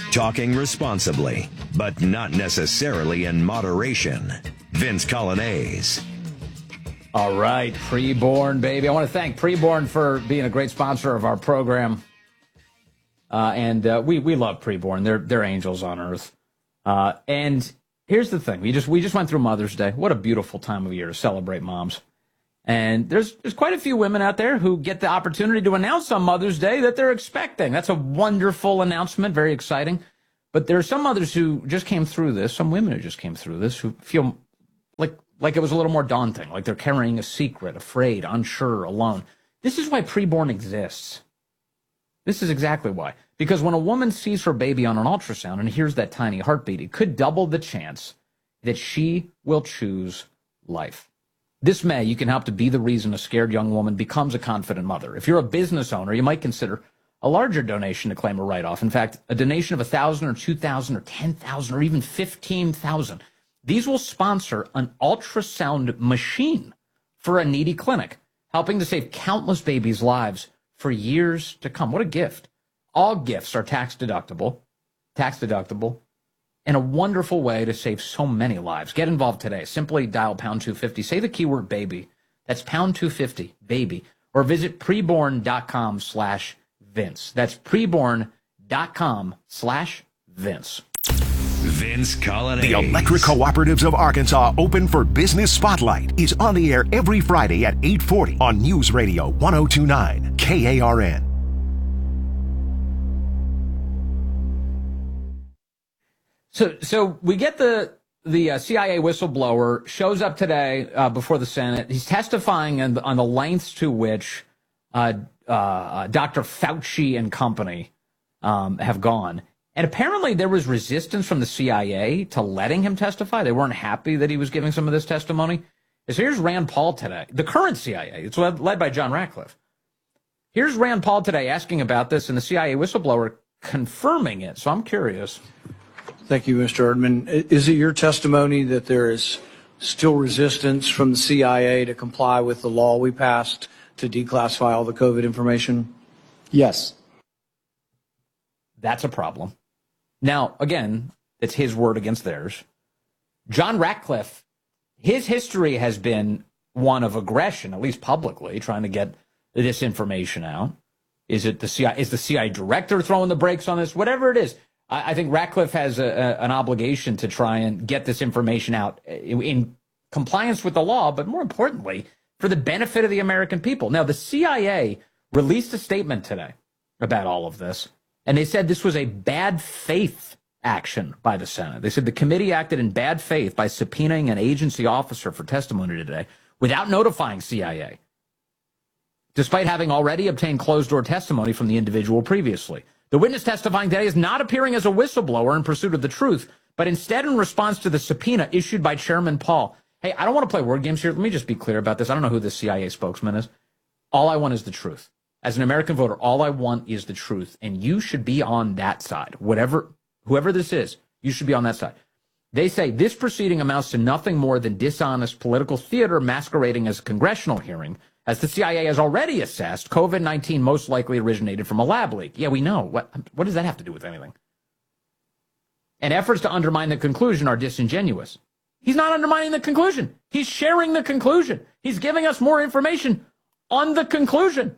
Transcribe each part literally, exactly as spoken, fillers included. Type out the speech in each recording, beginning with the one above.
Talking responsibly, but not necessarily in moderation. Vince Coglianese. All right, Preborn, baby. I want to thank Preborn for being a great sponsor of our program. Uh, and uh, we we love Preborn. They're they're angels on earth. Uh, and here's the thing: we just we just went through Mother's Day. What a beautiful time of year to celebrate moms. And there's there's quite a few women out there who get the opportunity to announce on Mother's Day that they're expecting. That's a wonderful announcement, very exciting. But there are some mothers who just came through this, some women who just came through this, who feel like like it was a little more daunting, like they're carrying a secret, afraid, unsure, alone. This is why Preborn exists. This is exactly why. Because when a woman sees her baby on an ultrasound and hears that tiny heartbeat, it could double the chance that she will choose life. This May, you can help to be the reason a scared young woman becomes a confident mother. If you're a business owner, you might consider a larger donation to claim a write-off. In fact, a donation of one thousand dollars or two thousand dollars or ten thousand dollars or even fifteen thousand dollars. These will sponsor an ultrasound machine for a needy clinic, helping to save countless babies' lives for years to come. What a gift. All gifts are tax deductible, tax deductible, and a wonderful way to save so many lives. Get involved today. Simply dial pound two fifty. Say the keyword baby. That's pound two fifty, baby. Or visit preborn.com slash Vince. That's preborn.com slash Vince. Vince Coglianese. The Electric Cooperatives of Arkansas Open for Business Spotlight is on the air every Friday at eight forty on News Radio one oh two point nine K A R N. So, so we get the the uh, C I A whistleblower shows up today uh, before the Senate. He's testifying on the, on the lengths to which uh, uh, Doctor Fauci and company um, have gone. And apparently there was resistance from the C I A to letting him testify. They weren't happy that he was giving some of this testimony. So here's Rand Paul today, the current C I A. It's led, led by John Ratcliffe. Here's Rand Paul today asking about this, and the C I A whistleblower confirming it. So I'm curious. Thank you, Mister Erdman. Is it your testimony that there is still resistance from the C I A to comply with the law we passed to declassify all the COVID information? Yes. That's a problem. Now, again, it's his word against theirs. John Ratcliffe, his history has been one of aggression, at least publicly, trying to get this information out. Is it the C I A? Is the C I A director throwing the brakes on this? Whatever it is. I think Ratcliffe has a, a, an obligation to try and get this information out in, in compliance with the law, but more importantly, for the benefit of the American people. Now, the C I A released a statement today about all of this, and they said this was a bad faith action by the Senate. They said the committee acted in bad faith by subpoenaing an agency officer for testimony today without notifying C I A, despite having already obtained closed-door testimony from the individual previously. The witness testifying today is not appearing as a whistleblower in pursuit of the truth, but instead in response to the subpoena issued by Chairman Paul. Hey, I don't want to play word games here. Let me just be clear about this. I don't know who the C I A spokesman is. All I want is the truth. As an American voter, all I want is the truth, and you should be on that side. Whatever, whoever this is, you should be on that side. They say this proceeding amounts to nothing more than dishonest political theater masquerading as a congressional hearing. As the C I A has already assessed, COVID nineteen most likely originated from a lab leak. Yeah, we know. What, what does that have to do with anything? And efforts to undermine the conclusion are disingenuous. He's not undermining the conclusion. He's sharing the conclusion. He's giving us more information on the conclusion.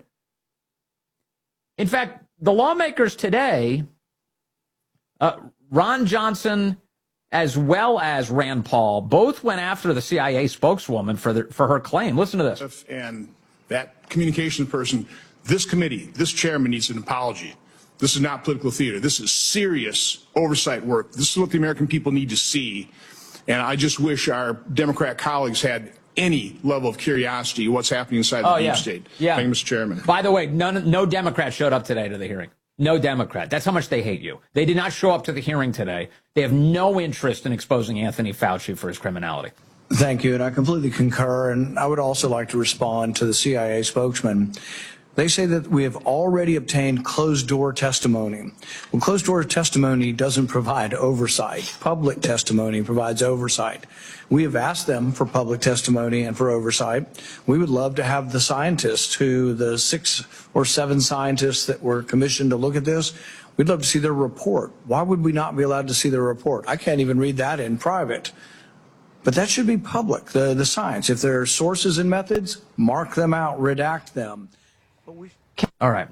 In fact, the lawmakers today, uh, Ron Johnson as well as Rand Paul, both went after the C I A spokeswoman for the, for her claim. Listen to this. And that communications person, this committee, this chairman needs an apology. This is not political theater. This is serious oversight work. This is what the American people need to see. And I just wish our Democrat colleagues had any level of curiosity what's happening inside oh, the yeah. deep state. Yeah. Thank you, Mister Chairman. By the way, none, no Democrat showed up today to the hearing. No Democrat. That's how much they hate you. They did not show up to the hearing today. They have no interest in exposing Anthony Fauci for his criminality. Thank you, and I completely concur. And I would also like to respond to the C I A spokesman. They say that we have already obtained closed-door testimony. Well, closed-door testimony doesn't provide oversight. Public testimony provides oversight. We have asked them for public testimony and for oversight. We would love to have the scientists who, the six or seven scientists that were commissioned to look at this, we'd love to see their report. Why would we not be allowed to see their report? I can't even read that in private. But that should be public, the, the science. If there are sources and methods, mark them out, redact them. All right.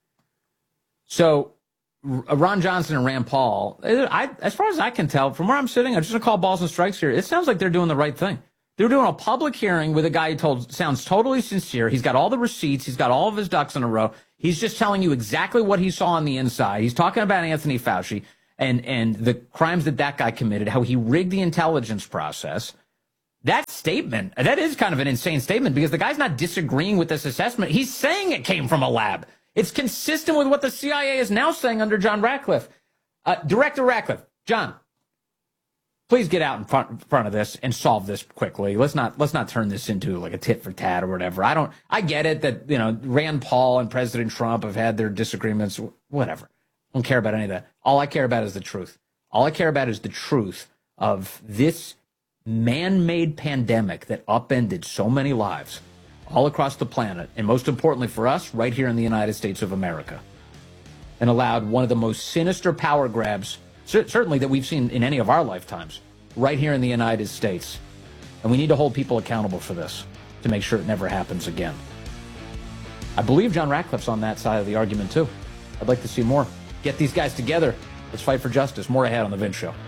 So Ron Johnson and Rand Paul, I, as far as I can tell, from where I'm sitting, I'm just going to call balls and strikes here. It sounds like they're doing the right thing. They're doing a public hearing with a guy who told, sounds totally sincere. He's got all the receipts. He's got all of his ducks in a row. He's just telling you exactly what he saw on the inside. He's talking about Anthony Fauci and, and the crimes that that guy committed, how he rigged the intelligence process. That statement, that is kind of an insane statement because the guy's not disagreeing with this assessment. He's saying it came from a lab. It's consistent with what the C I A is now saying under John Ratcliffe. Uh, Director Ratcliffe, John, please get out in front, in front of this and solve this quickly. Let's not let's not turn this into like a tit for tat or whatever. I don't. I get it that, you know, Rand Paul and President Trump have had their disagreements. Whatever. I don't care about any of that. All I care about is the truth. All I care about is the truth of this man-made pandemic that upended so many lives all across the planet, and most importantly for us, right here in the United States of America, and allowed one of the most sinister power grabs, certainly that we've seen in any of our lifetimes, right here in the United States. And we need to hold people accountable for this to make sure it never happens again. I believe John Ratcliffe's on that side of the argument, too. I'd like to see more. Get these guys together. Let's fight for justice. More ahead on The Vince Show.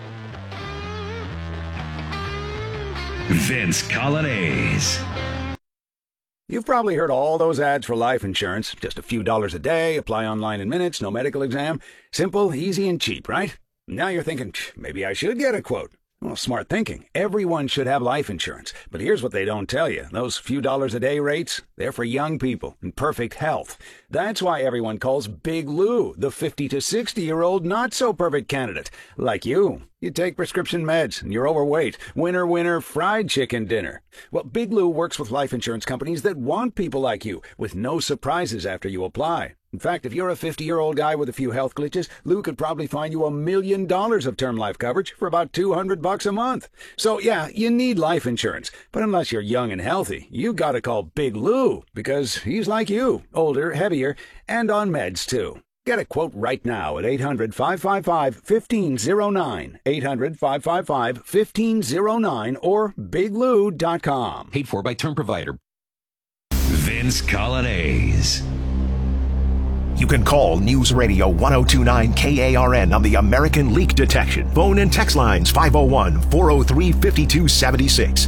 Vince Coglianese. You've probably heard all those ads for life insurance. Just a few dollars a day, apply online in minutes, no medical exam. Simple, easy, and cheap, right? Now you're thinking, maybe I should get a quote. Well, smart thinking. Everyone should have life insurance. But here's what they don't tell you. Those few dollars a day rates, they're for young people in perfect health. That's why everyone calls Big Lou the fifty to sixty-year-old not-so-perfect candidate. Like you. You take prescription meds, and you're overweight. Winner, winner, fried chicken dinner. Well, Big Lou works with life insurance companies that want people like you, with no surprises after you apply. In fact, if you're a fifty-year-old guy with a few health glitches, Lou could probably find you a million dollars of term life coverage for about two hundred bucks a month. So, yeah, you need life insurance. But unless you're young and healthy, you gotta call Big Lou, because he's like you, older, heavier, and on meds, too. Get a quote right now at eight hundred, five five five, one five zero nine, eight hundred, five five five, one five zero nine, or big lou dot com. Paid for by term provider. Vince Coglianese. You can call News Radio ten twenty-nine K A R N on the American Leak Detection. Phone and text lines five oh one, four oh three, five two seven six.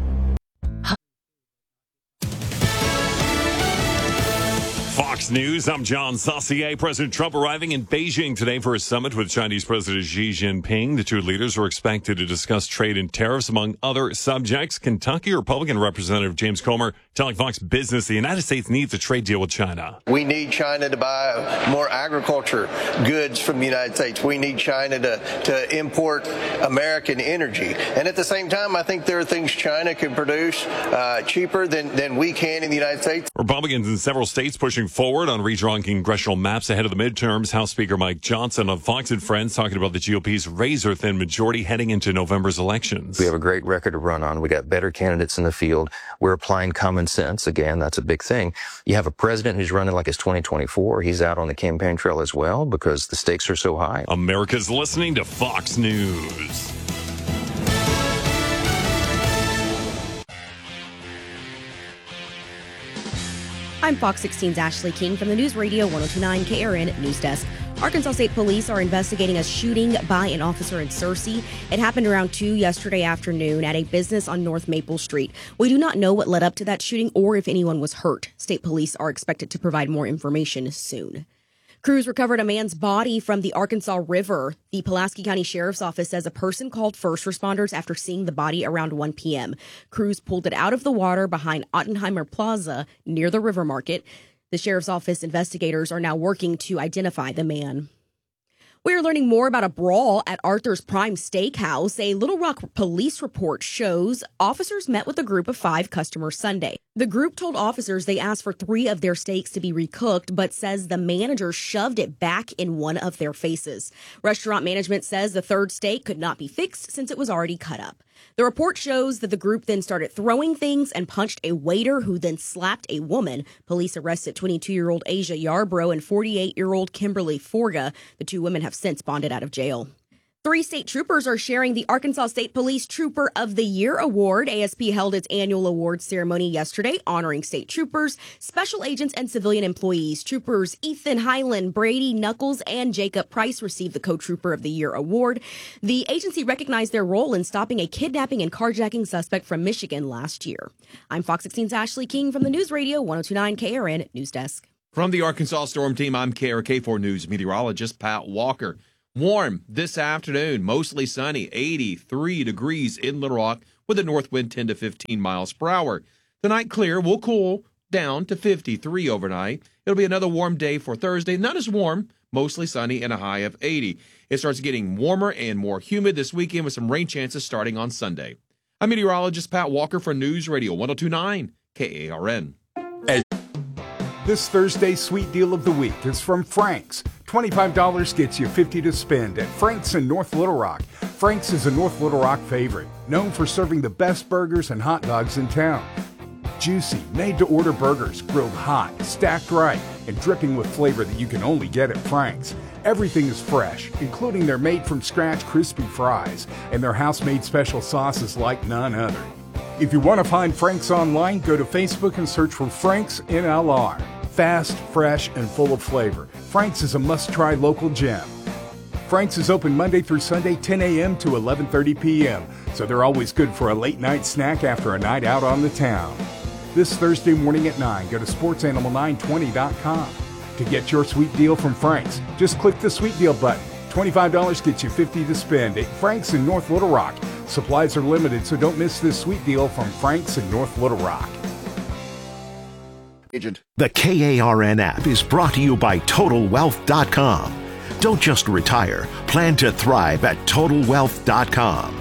Fox News, I'm John Saucier. President Trump arriving in Beijing today for a summit with Chinese President Xi Jinping. The two leaders are expected to discuss trade and tariffs, among other subjects. Kentucky Republican Representative James Comer telling Fox Business the United States needs a trade deal with China. We need China to buy more agriculture goods from the United States. We need China to, to import American energy. And at the same time, I think there are things China can produce uh, cheaper than, than we can in the United States. Republicans in several states pushing forward on redrawing congressional maps ahead of the midterms. House Speaker Mike Johnson on Fox and Friends talking about the G O P's razor-thin majority heading into November's elections. We have a great record to run on. We got better candidates in the field. We're applying common sense. Again, that's a big thing. You have a president who's running like it's twenty twenty-four. He's out on the campaign trail as well because the stakes are so high. America's listening to Fox News. I'm Fox sixteen's Ashley King from the News Radio ten twenty-nine K R N News Desk. Arkansas State Police are investigating a shooting by an officer in Searcy. It happened around two yesterday afternoon at a business on North Maple Street. We do not know what led up to that shooting or if anyone was hurt. State Police are expected to provide more information soon. Crews recovered a man's body from the Arkansas River. The Pulaski County Sheriff's Office says a person called first responders after seeing the body around one p.m. Crews pulled it out of the water behind Ottenheimer Plaza near the River Market. The Sheriff's Office investigators are now working to identify the man. We are learning more about a brawl at Arthur's Prime Steakhouse. A Little Rock police report shows officers met with a group of five customers Sunday. The group told officers they asked for three of their steaks to be recooked, but says the manager shoved it back in one of their faces. Restaurant management says the third steak could not be fixed since it was already cut up. The report shows that the group then started throwing things and punched a waiter who then slapped a woman. Police arrested twenty-two-year-old Asia Yarbrough and forty-eight-year-old Kimberly Forga. The two women have since bonded out of jail. Three state troopers are sharing the Arkansas State Police Trooper of the Year award. A S P held its annual awards ceremony yesterday, honoring state troopers, special agents, and civilian employees. Troopers Ethan Hyland, Brady Knuckles, and Jacob Price received the Co-Trooper of the Year award. The agency recognized their role in stopping a kidnapping and carjacking suspect from Michigan last year. I'm Fox sixteen's Ashley King from the News Radio one oh two point nine K R N News Desk. From the Arkansas Storm Team, I'm K R K four News meteorologist Pat Walker. Warm this afternoon, mostly sunny, eighty-three degrees in Little Rock with a north wind ten to fifteen miles per hour. Tonight clear, will cool down to fifty-three overnight. It'll be another warm day for Thursday, not as warm, mostly sunny and a high of eighty. It starts getting warmer and more humid this weekend with some rain chances starting on Sunday. I'm meteorologist Pat Walker for News Radio one oh two point nine K A R N. This Thursday's sweet deal of the week is from Frank's. twenty-five dollars gets you fifty dollars to spend at Frank's in North Little Rock. Frank's is a North Little Rock favorite, known for serving the best burgers and hot dogs in town. Juicy, made-to-order burgers, grilled hot, stacked right, and dripping with flavor that you can only get at Frank's. Everything is fresh, including their made-from-scratch crispy fries and their house-made special sauces like none other. If you want to find Frank's online, go to Facebook and search for Frank's N L R. Fast, fresh, and full of flavor. Frank's is a must-try local gem. Frank's is open Monday through Sunday, ten a.m. to eleven thirty p.m., so they're always good for a late-night snack after a night out on the town. This Thursday morning at nine, go to sports animal nine twenty dot com. To get your sweet deal from Frank's, just click the sweet deal button. twenty-five dollars gets you fifty dollars to spend at Frank's in North Little Rock. Supplies are limited, so don't miss this sweet deal from Frank's in North Little Rock. Agent. The K A R N app is brought to you by Total Wealth dot com. Don't just retire, plan to thrive at Total Wealth dot com.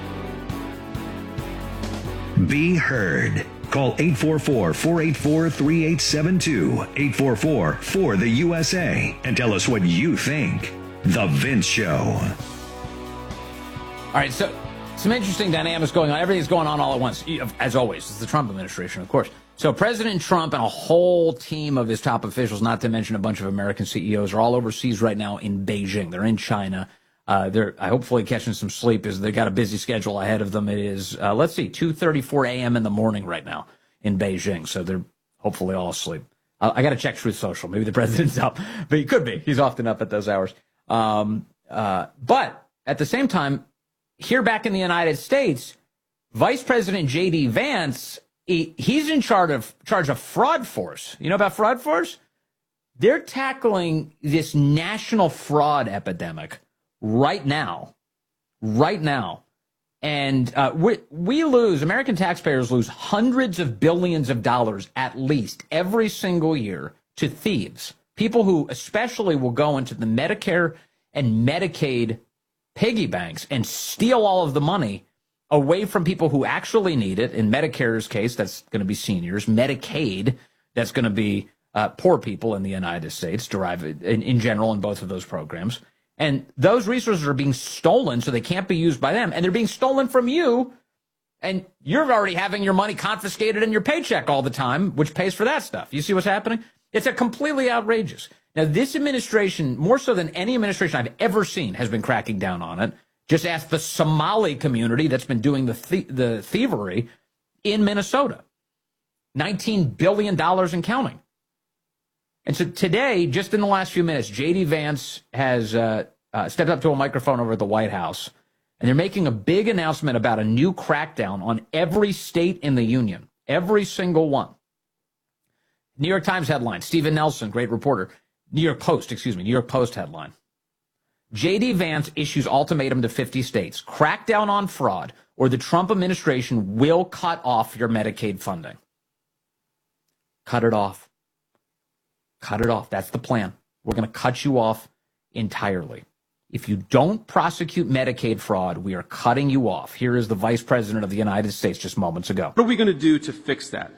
Be heard. Call eight four four, four eight four, three eight seven two, eight four four, four the U S A, and tell us what you think. The Vince Show. All right, so some interesting dynamics going on. Everything's going on all at once, as always. It's the Trump administration, of course. So President Trump and a whole team of his top officials, not to mention a bunch of American C E Os, are all overseas right now in Beijing. They're in China. Uh, they're hopefully catching some sleep as they've got a busy schedule ahead of them. It is, uh, let's see, two thirty-four a.m. in the morning right now in Beijing. So they're hopefully all asleep. Uh, I got to check Truth Social. Maybe the president's up, but he could be. He's often up at those hours. Um, uh, but at the same time, here back in the United States, Vice President J D. Vance, he, he's in charge of charge of Fraud Force. You know about Fraud Force? They're tackling this national fraud epidemic right now, right now. And uh, we, we lose, American taxpayers lose hundreds of billions of dollars at least every single year to thieves, people who especially will go into the Medicare and Medicaid piggy banks and steal all of the money away from people who actually need it. In Medicare's case, that's going to be seniors. Medicaid, that's going to be uh, poor people in the United States, derive in, in general in both of those programs. And those resources are being stolen, so they can't be used by them. And they're being stolen from you, and you're already having your money confiscated in your paycheck all the time, which pays for that stuff. You see what's happening? It's a completely outrageous. Now, this administration, more so than any administration I've ever seen, has been cracking down on it. Just ask the Somali community that's been doing the th- the thievery in Minnesota. nineteen billion dollars and counting. And so today, just in the last few minutes, J D. Vance has uh, uh, stepped up to a microphone over at the White House, and they're making a big announcement about a new crackdown on every state in the union, every single one. New York Times headline, Stephen Nelson, great reporter. New York Post, excuse me, New York Post headline. J D. Vance issues ultimatum to fifty states. Crack down on fraud, or the Trump administration will cut off your Medicaid funding. Cut it off. Cut it off. That's the plan. We're going to cut you off entirely. If you don't prosecute Medicaid fraud, we are cutting you off. Here is the Vice President of the United States just moments ago. What are we going to do to fix that?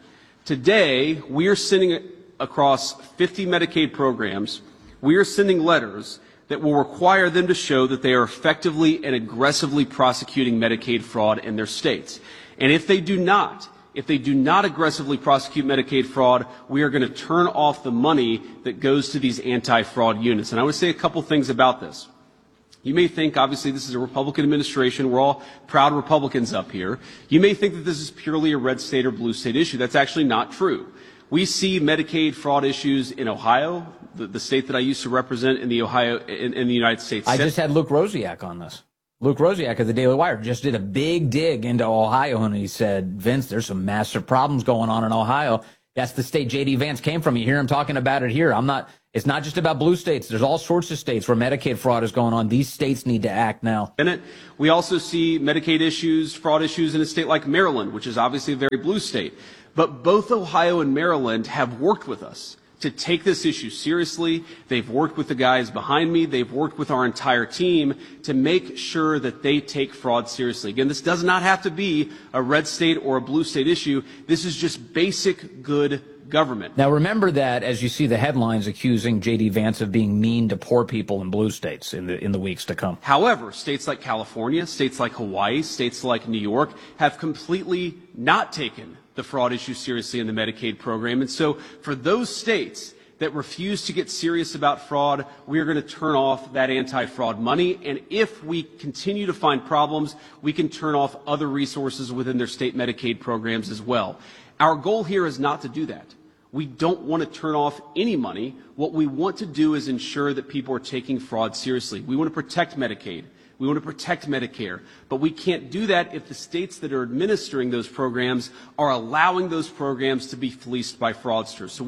Today, we are sending across fifty Medicaid programs, we are sending letters that will require them to show that they are effectively and aggressively prosecuting Medicaid fraud in their states. And if they do not, if they do not aggressively prosecute Medicaid fraud, we are going to turn off the money that goes to these anti-fraud units. And I want to say a couple things about this. You may think, obviously, this is a Republican administration. We're all proud Republicans up here. You may think that this is purely a red state or blue state issue. That's actually not true. We see Medicaid fraud issues in Ohio, the, the state that I used to represent in the Ohio in, in the United States. I just had Luke Rosiak on this. Luke Rosiak of the Daily Wire just did a big dig into Ohio, and he said, Vince, there's some massive problems going on in Ohio. That's the state J D Vance came from. You hear him talking about it here. I'm not. It's not just about blue states. There's all sorts of states where Medicaid fraud is going on. These states need to act now. In it, we also see Medicaid issues, fraud issues in a state like Maryland, which is obviously a very blue state. But both Ohio and Maryland have worked with us to take this issue seriously. They've worked with the guys behind me. They've worked with our entire team to make sure that they take fraud seriously. Again, this does not have to be a red state or a blue state issue. This is just basic good government. Now, remember that as you see the headlines accusing J D Vance of being mean to poor people in blue states in the in the weeks to come. However, states like California, states like Hawaii, states like New York have completely not taken the fraud issue seriously in the Medicaid program. And so for those states that refuse to get serious about fraud, we are going to turn off that anti-fraud money. And if we continue to find problems, we can turn off other resources within their state Medicaid programs as well. Our goal here is not to do that. We don't want to turn off any money. What we want to do is ensure that people are taking fraud seriously. We want to protect Medicaid. We want to protect Medicare. But we can't do that if the states that are administering those programs are allowing those programs to be fleeced by fraudsters. So we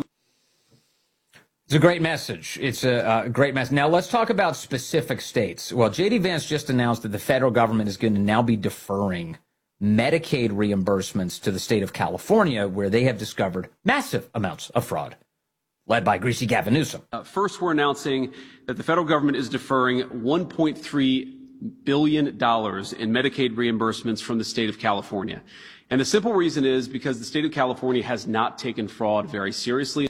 It's a great message. It's a, a great message. Now, let's talk about specific states. Well, J D Vance just announced that the federal government is going to now be deferring Medicaid reimbursements to the state of California, where they have discovered massive amounts of fraud, led by greasy Gavin Newsom. Uh, first, we're announcing that the federal government is deferring one point three billion dollars in Medicaid reimbursements from the state of California. And the simple reason is because the state of California has not taken fraud very seriously.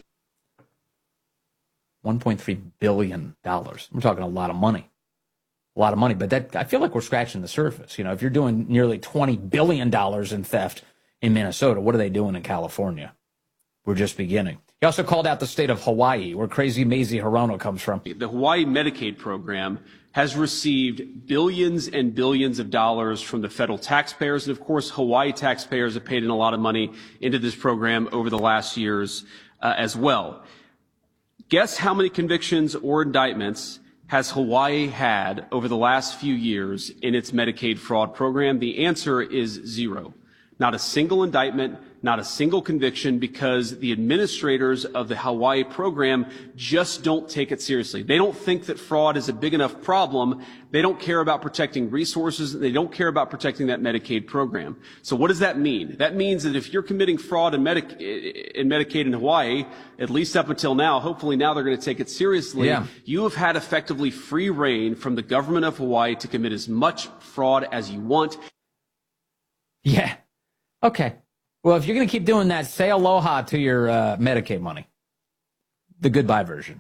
one point three billion dollars. We're talking a lot of money. A lot of money. But that I feel like we're scratching the surface. You know, if you're doing nearly twenty billion dollars in theft in Minnesota, what are they doing in California? We're just beginning. He also called out the state of Hawaii, where crazy Mazie Hirono comes from. The Hawaii Medicaid program has received billions and billions of dollars from the federal taxpayers. And of course, Hawaii taxpayers have paid in a lot of money into this program over the last years uh, as well. Guess how many convictions or indictments has Hawaii had over the last few years in its Medicaid fraud program? The answer is zero. Not a single indictment, not a single conviction, because the administrators of the Hawaii program just don't take it seriously. They don't think that fraud is a big enough problem. They don't care about protecting resources. They don't care about protecting that Medicaid program. So what does that mean? That means that if you're committing fraud in, Medic- in Medicaid in Hawaii, at least up until now, hopefully now they're going to take it seriously, yeah. You have had effectively free reign from the government of Hawaii to commit as much fraud as you want. Yeah. Okay. Well, if you're going to keep doing that, say aloha to your uh, Medicaid money. The goodbye version.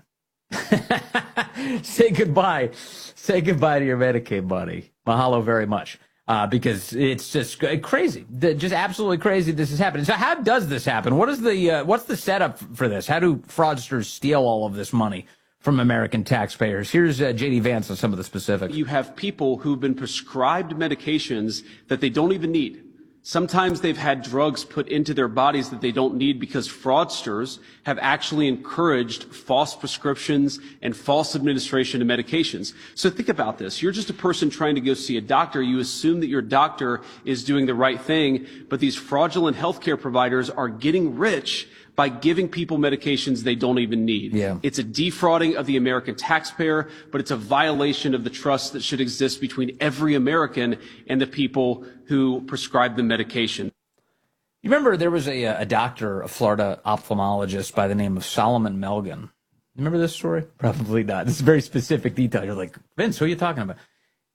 Say goodbye. Say goodbye to your Medicaid money. Mahalo very much. Uh, because it's just crazy. Just absolutely crazy this is happening. So how does this happen? What is the uh, what's the setup for this? How do fraudsters steal all of this money from American taxpayers? Here's uh, J D Vance on some of the specifics. You have people who've been prescribed medications that they don't even need. Sometimes they've had drugs put into their bodies that they don't need because fraudsters have actually encouraged false prescriptions and false administration of medications. So think about this. You're just a person trying to go see a doctor. You assume that your doctor is doing the right thing, but these fraudulent healthcare providers are getting rich by giving people medications they don't even need. Yeah. It's a defrauding of the American taxpayer, but it's a violation of the trust that should exist between every American and the people who prescribe the medication. You remember there was a, a doctor, a Florida ophthalmologist by the name of Solomon Melgen. Remember this story? Probably not. This is very specific detail. You're like, Vince, who are you talking about?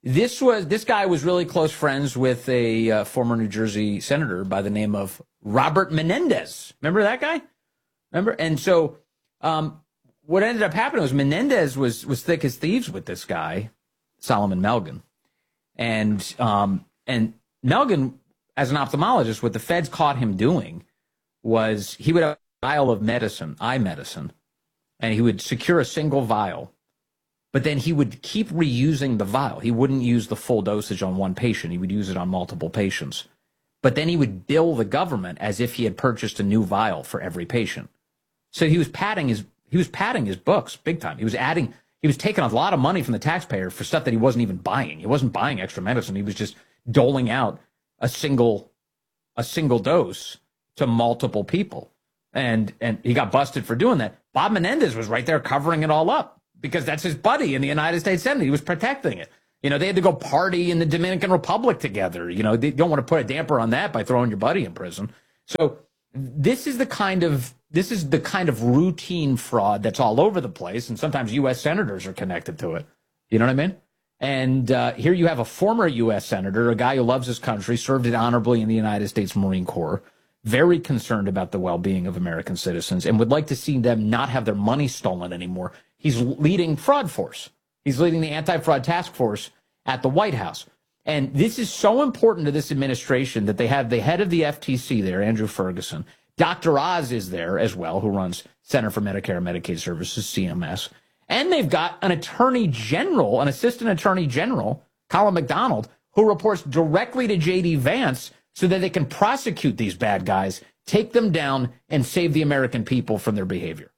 This was this guy was really close friends with a uh, former New Jersey senator by the name of Robert Menendez. Remember that guy? Remember? And so um, what ended up happening was Menendez was was thick as thieves with this guy, Solomon Melgen. And um, and Melgen, as an ophthalmologist, what the feds caught him doing was he would have a vial of medicine, eye medicine, and he would secure a single vial. But then he would keep reusing the vial. He wouldn't use the full dosage on one patient. He would use it on multiple patients. But then he would bill the government as if he had purchased a new vial for every patient. So he was padding his he was padding his books big time. He was adding he was taking a lot of money from the taxpayer for stuff that he wasn't even buying. He wasn't buying extra medicine. He was just doling out a single a single dose to multiple people. And and he got busted for doing that. Bob Menendez was right there covering it all up, because that's his buddy in the United States Senate. He was protecting it. You know, they had to go party in the Dominican Republic together. You know, they don't want to put a damper on that by throwing your buddy in prison. So this is the kind of this is the kind of routine fraud that's all over the place, and sometimes U S senators are connected to it. You know what I mean? And uh, here you have a former U S senator, a guy who loves his country, served it honorably in the United States Marine Corps, very concerned about the well-being of American citizens, and would like to see them not have their money stolen anymore. He's leading fraud force. He's leading the anti-fraud task force at the White House. And this is so important to this administration that they have the head of the F T C there, Andrew Ferguson. Doctor Oz is there as well, who runs Center for Medicare and Medicaid Services, C M S. And they've got an attorney general, an assistant attorney general, Colin McDonald, who reports directly to J D Vance so that they can prosecute these bad guys, take them down, and save the American people from their behavior.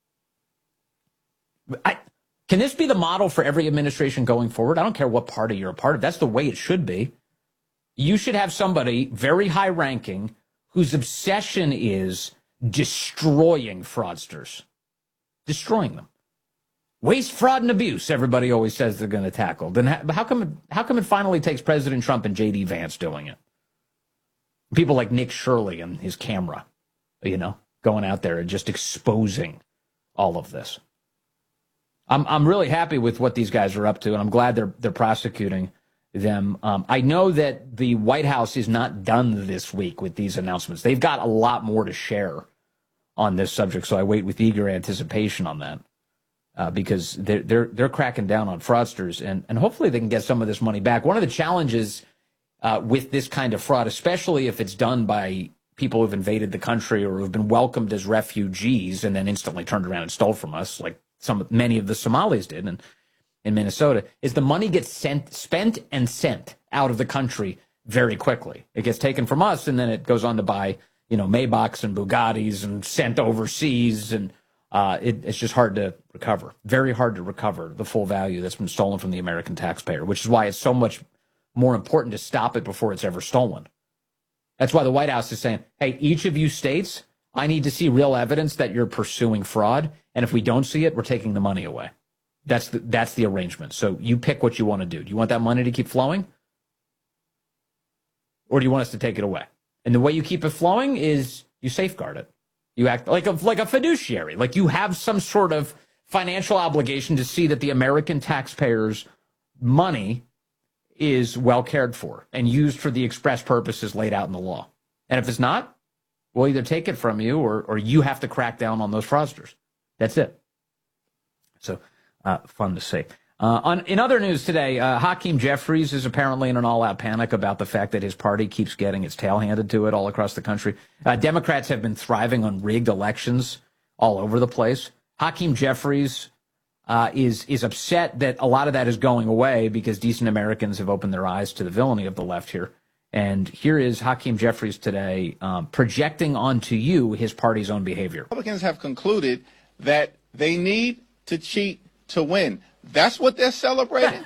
I, can this be the model for every administration going forward? I don't care what party you're a part of. That's the way it should be. You should have somebody very high ranking whose obsession is destroying fraudsters, destroying them. Waste, fraud, and abuse, everybody always says they're going to tackle. Then how, how come it, how come it finally takes President Trump and J D Vance doing it? People like Nick Shirley and his camera, you know, going out there and just exposing all of this. I'm I'm really happy with what these guys are up to, and I'm glad they're they're prosecuting them. Um, I know that the White House is not done this week with these announcements. They've got a lot more to share on this subject, so I wait with eager anticipation on that, uh, because they're they're they're cracking down on fraudsters, and and hopefully they can get some of this money back. One of the challenges uh, with this kind of fraud, especially if it's done by people who've invaded the country or who've been welcomed as refugees and then instantly turned around and stole from us, like some many of the Somalis did in, in Minnesota, is the money gets sent, spent and sent out of the country very quickly. It gets taken from us, and then it goes on to buy, you know, Maybachs and Bugattis and sent overseas, and uh, it, it's just hard to recover. Very hard to recover the full value that's been stolen from the American taxpayer, which is why it's so much more important to stop it before it's ever stolen. That's why the White House is saying, hey, each of you states, I need to see real evidence that you're pursuing fraud. And if we don't see it, we're taking the money away. That's the, that's the arrangement. So you pick what you want to do. Do you want that money to keep flowing? Or do you want us to take it away? And the way you keep it flowing is you safeguard it. You act like a, like a fiduciary. Like you have some sort of financial obligation to see that the American taxpayers' money is well cared for and used for the express purposes laid out in the law. And if it's not, we'll either take it from you or or you have to crack down on those fraudsters. That's it. So uh, fun to see. Uh, on, in other news today, uh, Hakeem Jeffries is apparently in an all-out panic about the fact that his party keeps getting its tail handed to it all across the country. Uh, Democrats have been thriving on rigged elections all over the place. Hakeem Jeffries uh, is is upset that a lot of that is going away because decent Americans have opened their eyes to the villainy of the left here. And here is Hakeem Jeffries today um, projecting onto you his party's own behavior. Republicans have concluded that they need to cheat to win. That's what they're celebrating?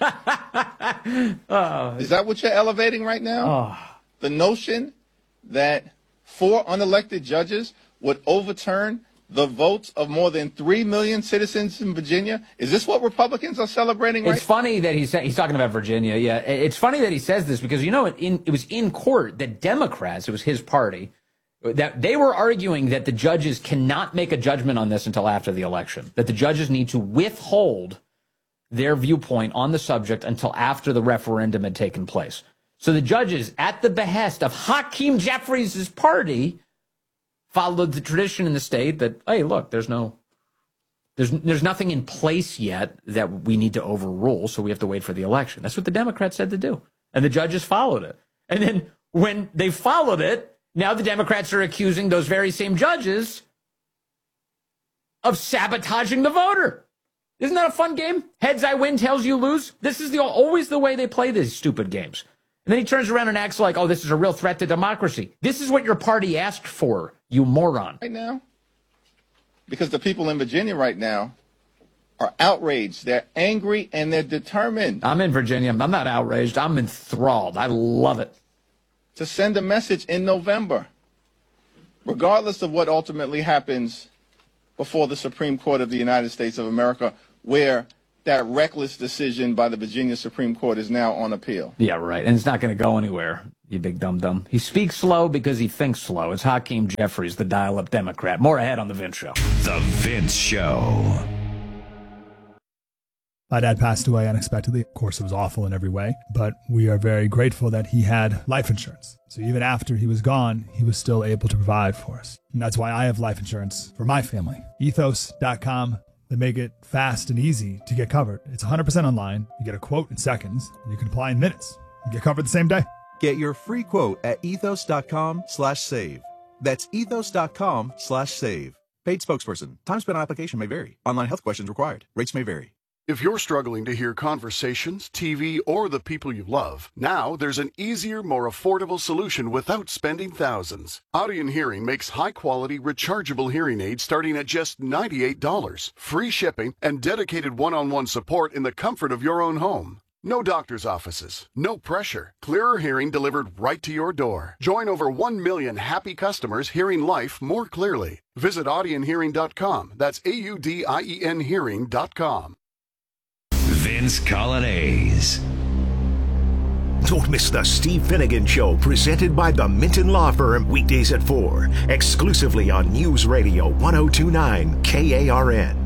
oh. Is that what you're elevating right now? Oh. The notion that four unelected judges would overturn the votes of more than three million citizens in Virginia? Is this what Republicans are celebrating right now? It's funny that he's, he's talking about Virginia. Yeah, it's funny that he says this because, you know, it, in, it was in court that Democrats, it was his party, that they were arguing that the judges cannot make a judgment on this until after the election, that the judges need to withhold their viewpoint on the subject until after the referendum had taken place. So the judges, at the behest of Hakeem Jeffries' party, followed the tradition in the state that, hey, look, there's no, there's there's nothing in place yet that we need to overrule, so we have to wait for the election. That's what the Democrats said to do. And the judges followed it. And then when they followed it, now the Democrats are accusing those very same judges of sabotaging the voter. Isn't that a fun game? Heads I win, tails you lose. This is the always the way they play these stupid games. And then he turns around and acts like, oh, this is a real threat to democracy. This is what your party asked for, you moron. Right now, because the people in Virginia right now are outraged. They're angry and they're determined. I'm in Virginia. I'm not outraged. I'm enthralled. I love it. To send a message in November, regardless of what ultimately happens before the Supreme Court of the United States of America, where that reckless decision by the Virginia Supreme Court is now on appeal. Yeah, right. And it's not going to go anywhere, you big dum-dum. He speaks slow because he thinks slow. It's Hakeem Jeffries, the dial-up Democrat. More ahead on The Vince Show. The Vince Show. My dad passed away unexpectedly. Of course, it was awful in every way, but we are very grateful that he had life insurance. So even after he was gone, he was still able to provide for us. And that's why I have life insurance for my family. ethos dot com. They make it fast and easy to get covered. It's one hundred percent online. You get a quote in seconds, and you can apply in minutes. You get covered the same day. Get your free quote at ethos dot com slash save. That's ethos dot com slash save. Paid spokesperson. Time spent on application may vary. Online health questions required. Rates may vary. If you're struggling to hear conversations, T V, or the people you love, now there's an easier, more affordable solution without spending thousands. Audion Hearing makes high-quality, rechargeable hearing aids starting at just ninety-eight dollars, free shipping, and dedicated one-on-one support in the comfort of your own home. No doctor's offices, no pressure, clearer hearing delivered right to your door. Join over one million happy customers hearing life more clearly. Visit audion hearing dot com. That's A U D I E N hearing dot com. Vince Colonnese. Don't miss the Steve Finnegan Show, presented by the Minton Law Firm, weekdays at four, exclusively on News Radio one oh two point nine K A R N.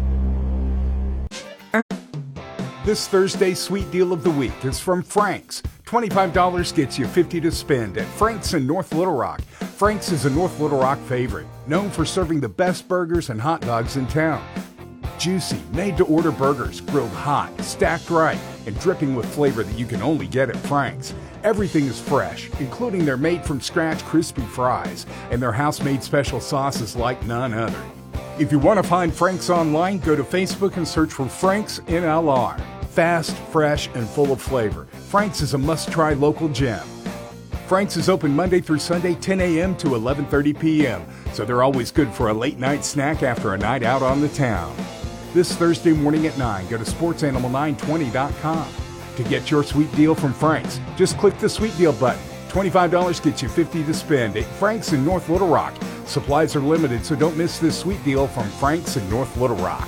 This Thursday's sweet deal of the week is from Frank's. twenty-five dollars gets you fifty dollars to spend at Frank's in North Little Rock. Frank's is a North Little Rock favorite, known for serving the best burgers and hot dogs in town. Juicy, made-to-order burgers, grilled hot, stacked right, and dripping with flavor that you can only get at Frank's. Everything is fresh, including their made-from-scratch crispy fries and their house-made special sauces like none other. If you want to find Frank's online, go to Facebook and search for Frank's N L R. Fast, fresh, and full of flavor, Frank's is a must-try local gem. Frank's is open Monday through Sunday, ten a.m. to eleven thirty p.m., so they're always good for a late-night snack after a night out on the town. This Thursday morning at nine, go to sports animal nine twenty dot com. To get your sweet deal from Frank's, just click the sweet deal button. twenty-five dollars gets you fifty dollars to spend at Frank's in North Little Rock. Supplies are limited, so don't miss this sweet deal from Frank's in North Little Rock.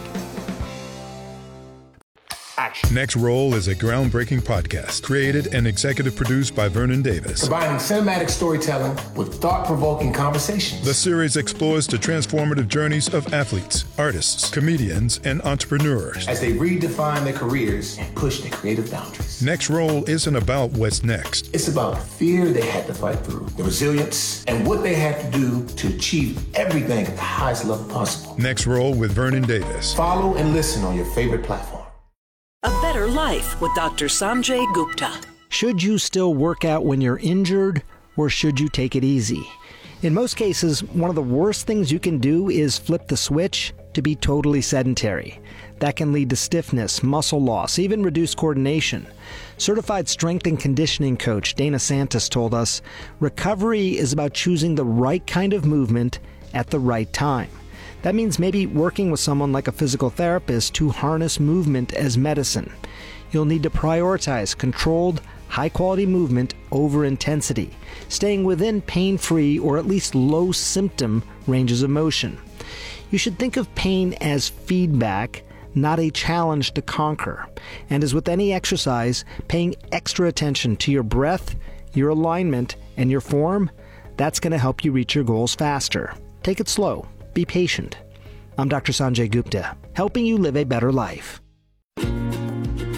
Next Roll is a groundbreaking podcast created and executive produced by Vernon Davis. Combining cinematic storytelling with thought-provoking conversations. The series explores the transformative journeys of athletes, artists, comedians, and entrepreneurs as they redefine their careers and push their creative boundaries. Next Roll isn't about what's next. It's about the fear they had to fight through, the resilience, and what they had to do to achieve everything at the highest level possible. Next Roll with Vernon Davis. Follow and listen on your favorite platform. A Better Life with Doctor Sanjay Gupta. Should you still work out when you're injured, or should you take it easy? In most cases, one of the worst things you can do is flip the switch to be totally sedentary. That can lead to stiffness, muscle loss, even reduced coordination. Certified strength and conditioning coach Dana Santos told us, recovery is about choosing the right kind of movement at the right time. That means maybe working with someone like a physical therapist to harness movement as medicine. You'll need to prioritize controlled, high-quality movement over intensity, staying within pain-free or at least low-symptom ranges of motion. You should think of pain as feedback, not a challenge to conquer. And as with any exercise, paying extra attention to your breath, your alignment, and your form, that's going to help you reach your goals faster. Take it slow. Be patient. I'm Doctor Sanjay Gupta, helping you live a better life.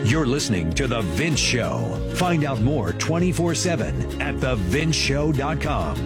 You're listening to The Vince Show. Find out more twenty-four seven at the vince show dot com.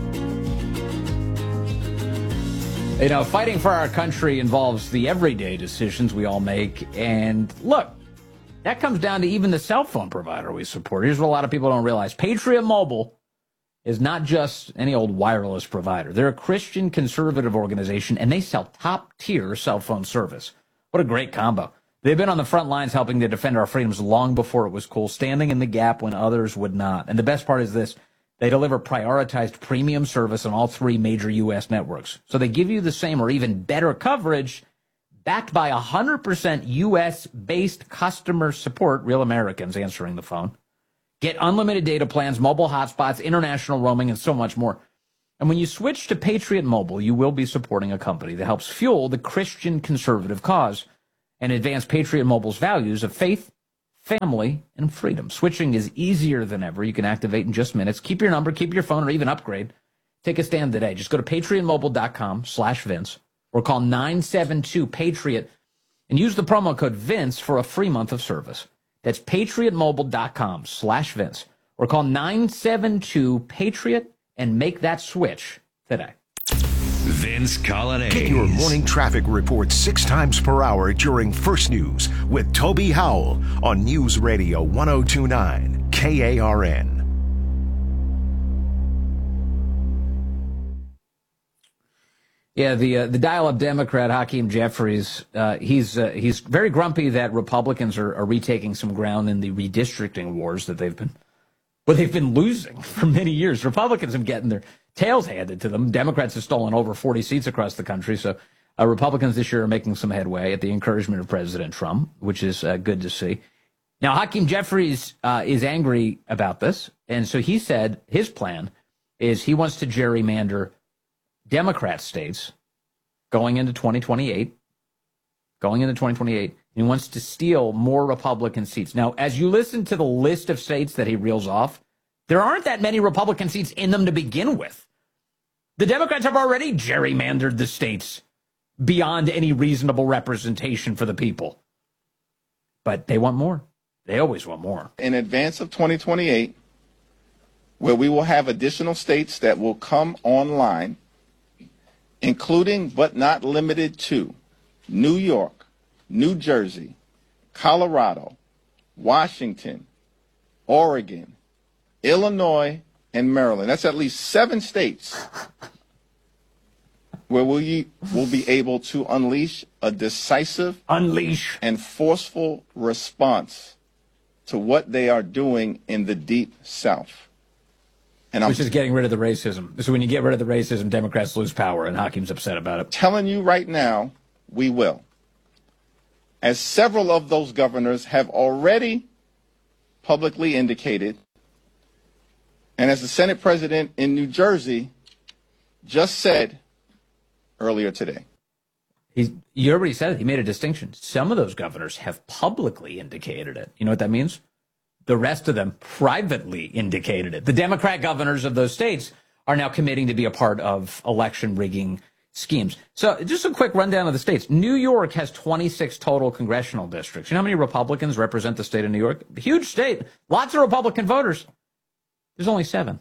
You know, fighting for our country involves the everyday decisions we all make. And look, that comes down to even the cell phone provider we support. Here's what a lot of people don't realize. Patriot Mobile is not just any old wireless provider. They're a Christian conservative organization, and they sell top-tier cell phone service. What a great combo. They've been on the front lines helping to defend our freedoms long before it was cool, standing in the gap when others would not. And the best part is this. They deliver prioritized premium service on all three major U S networks. So they give you the same or even better coverage backed by one hundred percent U S-based customer support, real Americans answering the phone. Get unlimited data plans, mobile hotspots, international roaming, and so much more. And when you switch to Patriot Mobile, you will be supporting a company that helps fuel the Christian conservative cause and advance Patriot Mobile's values of faith, family, and freedom. Switching is easier than ever. You can activate in just minutes. Keep your number, keep your phone, or even upgrade. Take a stand today. Just go to patriot mobile dot com slash Vince or call nine seven two PATRIOT and use the promo code Vince for a free month of service. That's patriot mobile dot com slash Vince or call nine seven two PATRIOT and make that switch today. Vince Coglianese. Get your morning traffic report six times per hour during First News with Toby Howell on News Radio one oh two point nine K A R N. Yeah, the uh, the dial-up Democrat Hakeem Jeffries, uh, he's uh, he's very grumpy that Republicans are, are retaking some ground in the redistricting wars that they've been, well, they've been losing for many years. Republicans have getting their tails handed to them. Democrats have stolen over forty seats across the country. So uh, Republicans this year are making some headway at the encouragement of President Trump, which is uh, good to see. Now, Hakeem Jeffries uh, is angry about this. And so he said his plan is he wants to gerrymander Democrat states going into twenty twenty-eight, going into twenty twenty-eight. He wants to steal more Republican seats. Now, as you listen to the list of states that he reels off, there aren't that many Republican seats in them to begin with. The Democrats have already gerrymandered the states beyond any reasonable representation for the people. But they want more. They always want more. In advance of twenty twenty-eight, where we will have additional states that will come online, including but not limited to New York, New Jersey, Colorado, Washington, Oregon, Illinois, and Maryland. That's at least seven states where we will be able to unleash a decisive unleash and forceful response to what they are doing in the Deep South. And Which I'm, is getting rid of the racism. So when you get rid of the racism, Democrats lose power, and Hakeem's upset about it. Telling you right now, we will. As several of those governors have already publicly indicated, and as the Senate president in New Jersey just said earlier today. He's, you already said it. He made a distinction. Some of those governors have publicly indicated it. You know what that means? The rest of them privately indicated it. The Democrat governors of those states are now committing to be a part of election rigging schemes. So just a quick rundown of the states. New York has twenty-six total congressional districts. You know how many Republicans represent the state of New York? Huge state. Lots of Republican voters. There's only seven.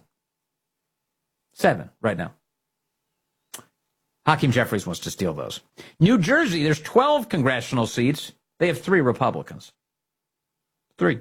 Seven right now. Hakeem Jeffries wants to steal those. New Jersey, there's twelve congressional seats. They have three Republicans. Three.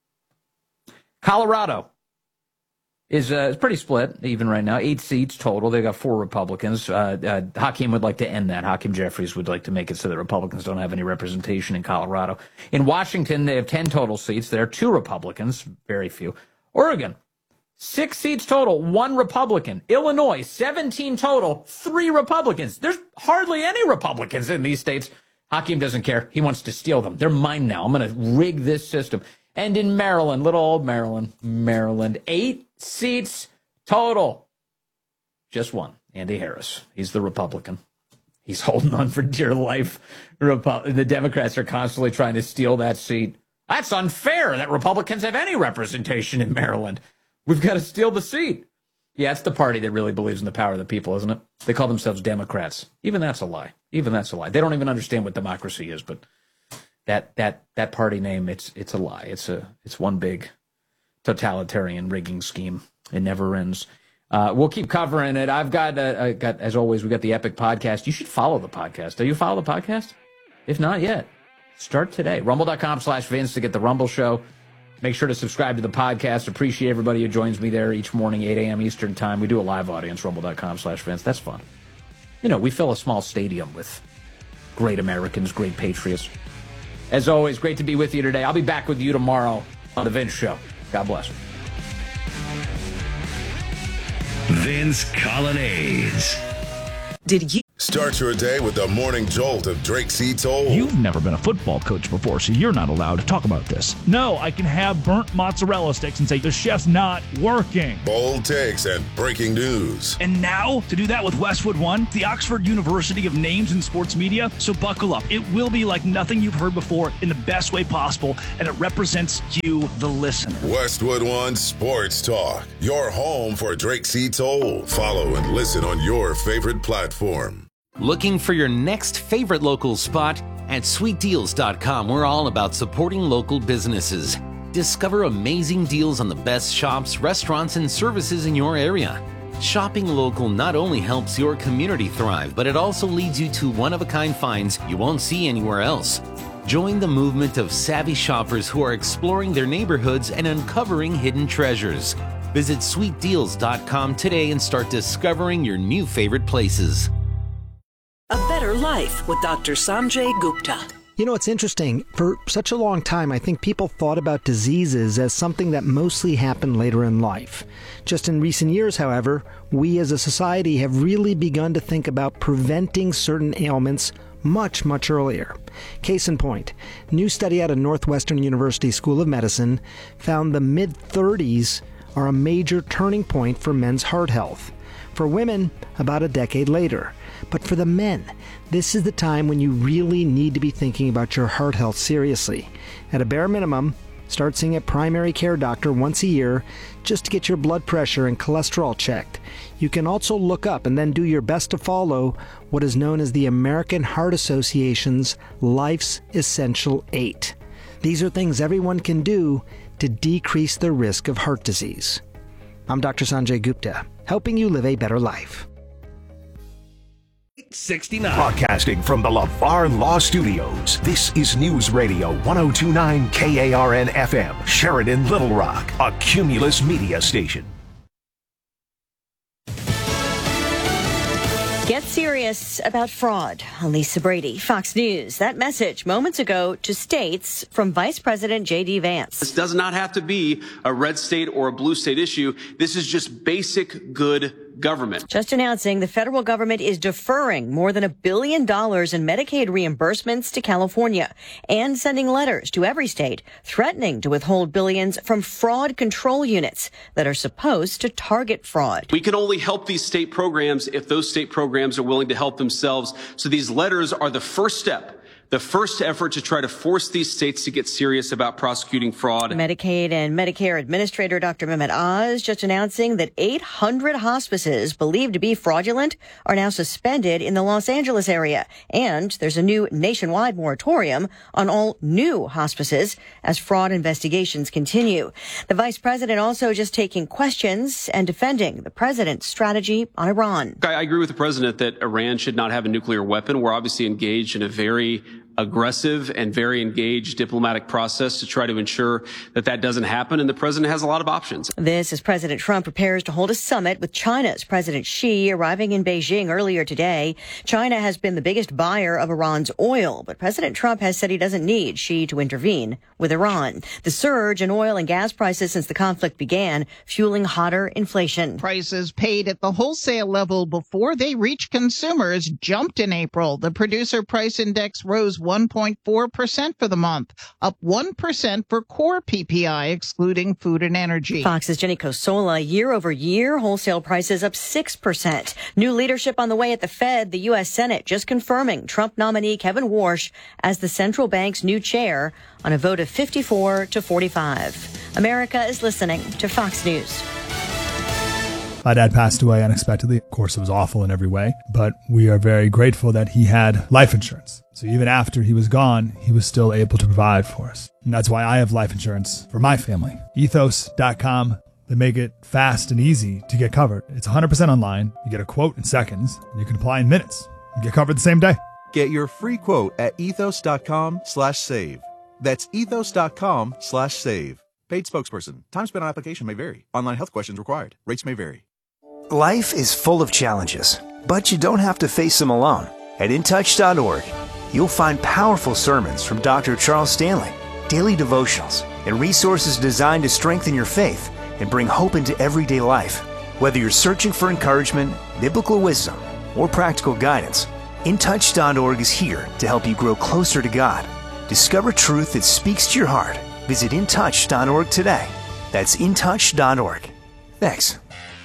Colorado is uh, is pretty split, even right now. Eight seats total. They've got four Republicans. Uh, uh, Hakeem would like to end that. Hakeem Jeffries would like to make it so that Republicans don't have any representation in Colorado. In Washington, they have ten total seats. There are two Republicans, very few. Oregon, six seats total, one Republican. Illinois, seventeen total, three Republicans. There's hardly any Republicans in these states. Hakeem doesn't care. He wants to steal them. They're mine now. I'm going to rig this system. And in Maryland, little old Maryland, Maryland, eight seats total. Just one, Andy Harris. He's the Republican. He's holding on for dear life. Repu- the Democrats are constantly trying to steal that seat. That's unfair that Republicans have any representation in Maryland. We've got to steal the seat. Yeah, it's the party that really believes in the power of the people, isn't it? They call themselves Democrats. Even that's a lie. Even that's a lie. They don't even understand what democracy is, but that that that party name, it's it's a lie. It's a it's one big totalitarian rigging scheme. It never ends. Uh, we'll keep covering it. I've got, uh, I got, as always, we got the Epic Podcast. You should follow the podcast. Do you follow the podcast? If not yet, start today. Rumble.com slash Vince to get the Rumble Show. Make sure to subscribe to the podcast. Appreciate everybody who joins me there each morning, eight a.m. Eastern time. We do a live audience, rumble.com slash Vince. That's fun. You know, we fill a small stadium with great Americans, great patriots. As always, great to be with you today. I'll be back with you tomorrow on The Vince Show. God bless. Vince Colonnades. Did you start your day with the morning jolt of Drake C. Toll? You've never been a football coach before, so you're not allowed to talk about this. No, I can have burnt mozzarella sticks and say the chef's not working. Bold takes and breaking news. And now, to do that with Westwood One, the Oxford University of Names in Sports Media. So buckle up. It will be like nothing you've heard before in the best way possible, and it represents you, the listener. Westwood One Sports Talk, your home for Drake C. Toll. Follow and listen on your favorite platform. Looking for your next favorite local spot? At sweet deals dot com, we're all about supporting local businesses. Discover amazing deals on the best shops, restaurants, and services in your area. Shopping local not only helps your community thrive, but it also leads you to one-of-a-kind finds you won't see anywhere else. Join the movement of savvy shoppers who are exploring their neighborhoods and uncovering hidden treasures. Visit sweet deals dot com today and start discovering your new favorite places. A Better Life with Doctor Sanjay Gupta. You know, it's interesting. For such a long time, I think people thought about diseases as something that mostly happened later in life. Just in recent years, however, we as a society have really begun to think about preventing certain ailments much, much earlier. Case in point, new study out of Northwestern University School of Medicine found the mid-thirties are a major turning point for men's heart health. For women, about a decade later. But for the men, this is the time when you really need to be thinking about your heart health seriously. At a bare minimum, start seeing a primary care doctor once a year just to get your blood pressure and cholesterol checked. You can also look up and then do your best to follow what is known as the American Heart Association's Life's Essential Eight. These are things everyone can do to decrease the risk of heart disease. I'm Doctor Sanjay Gupta, helping you live a better life. sixty-nine. Broadcasting from the LeVar Law Studios, this is News Radio one oh two point nine K A R N F M, Sheridan, Little Rock, a Cumulus media station. Get serious about fraud. Lisa Brady, Fox News. That message moments ago to states from Vice President J D Vance. This does not have to be a red state or a blue state issue. This is just basic good government. Just announcing the federal government is deferring more than a billion dollars in Medicaid reimbursements to California and sending letters to every state threatening to withhold billions from fraud control units that are supposed to target fraud. We can only help these state programs if those state programs are willing to help themselves. So these letters are the first step. The first effort to try to force these states to get serious about prosecuting fraud. Medicaid and Medicare Administrator Doctor Mehmet Oz just announcing that eight hundred hospices believed to be fraudulent are now suspended in the Los Angeles area. And there's a new nationwide moratorium on all new hospices as fraud investigations continue. The vice president also just taking questions and defending the president's strategy on Iran. I agree with the president that Iran should not have a nuclear weapon. We're obviously engaged in a very aggressive and very engaged diplomatic process to try to ensure that that doesn't happen. And the president has a lot of options. This as President Trump prepares to hold a summit with China's President Xi arriving in Beijing earlier today. China has been the biggest buyer of Iran's oil, but President Trump has said he doesn't need Xi to intervene with Iran. The surge in oil and gas prices since the conflict began, fueling hotter inflation. Prices paid at the wholesale level before they reach consumers jumped in April. The producer price index rose one point four percent for the month, up one percent for core P P I, excluding food and energy. Fox's Jenny Cosola, year over year, wholesale prices up six percent. New leadership on the way at the Fed, the U S Senate just confirming Trump nominee Kevin Warsh as the central bank's new chair on a vote of fifty-four to forty-five. America is listening to Fox News. My dad passed away unexpectedly. Of course, it was awful in every way, but we are very grateful that he had life insurance. So even after he was gone, he was still able to provide for us. And that's why I have life insurance for my family. ethos dot com. They make it fast and easy to get covered. It's one hundred percent online. You get a quote in seconds, and you can apply in minutes. You get covered the same day. Get your free quote at ethos dot com slash save. That's ethos dot com slash save. Paid spokesperson. Time spent on application may vary. Online health questions required. Rates may vary. Life is full of challenges, but you don't have to face them alone. At in touch dot org, you'll find powerful sermons from Doctor Charles Stanley, daily devotionals, and resources designed to strengthen your faith and bring hope into everyday life. Whether you're searching for encouragement, biblical wisdom, or practical guidance, in touch dot org is here to help you grow closer to God. Discover truth that speaks to your heart. Visit in touch dot org today. That's in touch dot org. Thanks.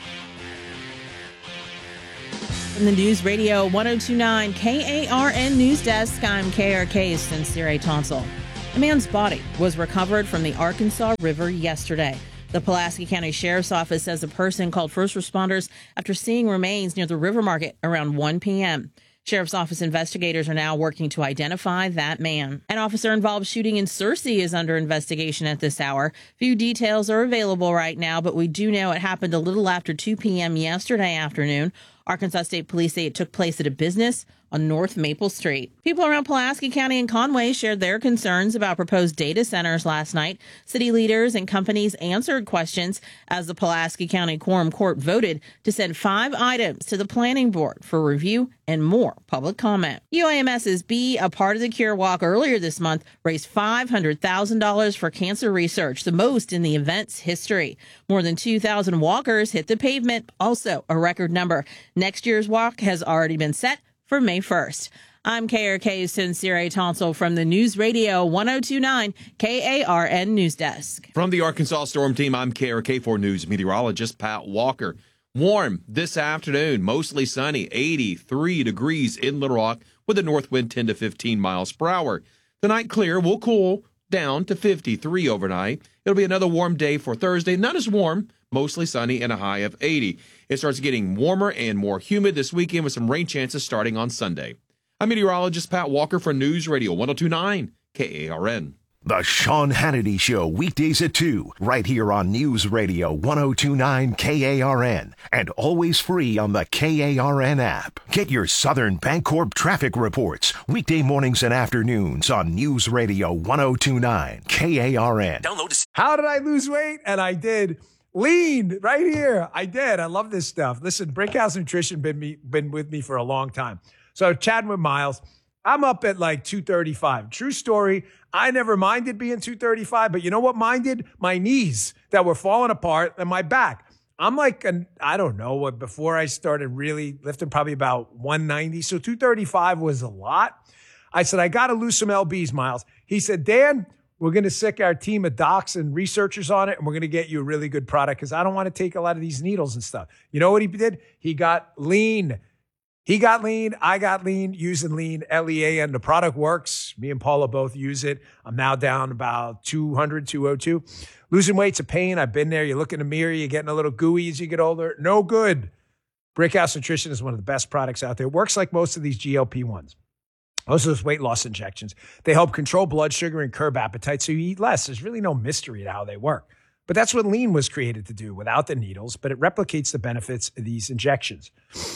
From the News Radio one oh two point nine K A R N News Desk, I'm K R K's Sincere Tonsil. A man's body was recovered from the Arkansas River yesterday. The Pulaski County Sheriff's Office says a person called first responders after seeing remains near the River Market around one p.m. Sheriff's Office investigators are now working to identify that man. An officer-involved shooting in Searcy is under investigation at this hour. Few details are available right now, but we do know it happened a little after two p.m. yesterday afternoon. Arkansas State Police say it took place at a business on North Maple Street. People around Pulaski County and Conway shared their concerns about proposed data centers last night. City leaders and companies answered questions as the Pulaski County Quorum Court voted to send five items to the Planning Board for review and more public comment. U A M S's Be a Part of the Cure Walk earlier this month raised five hundred thousand dollars for cancer research, the most in the event's history. More than two thousand walkers hit the pavement, also a record number. Next year's walk has already been set for May first. I'm K R K's Sincere Tonsil from the News Radio one oh two point nine K A R N News Desk. From the Arkansas Storm Team, I'm K R K four News meteorologist Pat Walker. Warm this afternoon, mostly sunny, eighty-three degrees in Little Rock with a north wind ten to fifteen miles per hour. Tonight clear, will cool down to fifty-three overnight. It'll be another warm day for Thursday, not as warm, mostly sunny and a high of eighty. It starts getting warmer and more humid this weekend with some rain chances starting on Sunday. I'm meteorologist Pat Walker for News Radio one oh two point nine K A R N. The Sean Hannity Show, weekdays at two, right here on News Radio one oh two point nine K A R N, and always free on the K A R N app. Get your Southern Bancorp traffic reports, weekday mornings and afternoons on News Radio one oh two point nine K A R N. Download this. How did I lose weight? And I did. Lean right here. I did. I love this stuff. Listen, Brickhouse Nutrition been me been with me for a long time. So chatting with Miles, I'm up at like two thirty-five. True story. I never minded being two thirty-five, but you know what minded? My knees that were falling apart and my back. I'm like, an, I don't know what, before I started really lifting, probably about one ninety. So two thirty-five was a lot. I said, I got to lose some L Bs, Miles. He said, Dan, we're going to sick our team of docs and researchers on it, and we're going to get you a really good product because I don't want to take a lot of these needles and stuff. You know what he did? He got lean. He got lean. I got lean using lean, L E A N. The product works. Me and Paula both use it. I'm now down about two hundred, two oh two. Losing weight's a pain. I've been there. You look in the mirror. You're getting a little gooey as you get older. No good. Brickhouse Nutrition is one of the best products out there. It works like most of these G L P ones. Most of those weight loss injections, they help control blood sugar and curb appetite so you eat less. There's really no mystery to how they work. But that's what lean was created to do without the needles, but it replicates the benefits of these injections.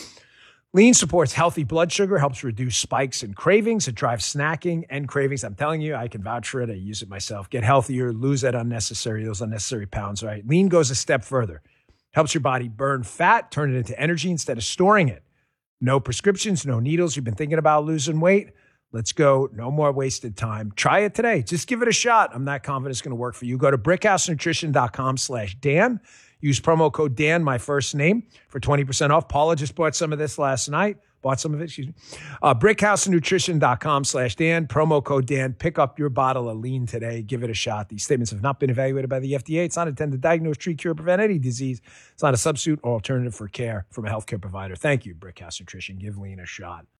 Lean supports healthy blood sugar, helps reduce spikes and cravings. It drives snacking and cravings. I'm telling you, I can vouch for it. I use it myself. Get healthier, lose that unnecessary, those unnecessary pounds, right? Lean goes a step further. Helps your body burn fat, turn it into energy instead of storing it. No prescriptions, no needles. You've been thinking about losing weight? Let's go. No more wasted time. Try it today. Just give it a shot. I'm not confident it's going to work for you. Go to brickhousenutrition.com slash Dan. Use promo code Dan, my first name, for twenty percent off. Paula just bought some of this last night. Bought some of it, excuse me. Uh, brickhousenutrition.com slash Dan. Promo code Dan. Pick up your bottle of lean today. Give it a shot. These statements have not been evaluated by the F D A. It's not intended to diagnose, treat, cure, prevent any disease. It's not a substitute or alternative for care from a healthcare provider. Thank you, Brickhouse Nutrition. Give lean a shot.